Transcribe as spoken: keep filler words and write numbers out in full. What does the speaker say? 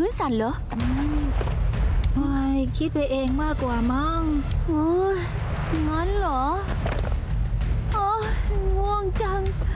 พื้นสั่นเหรอโอ้ยคิดไปเองมากกว่ามั้งโอ้ยงั้นเหรอโอ้ยง่วงจัง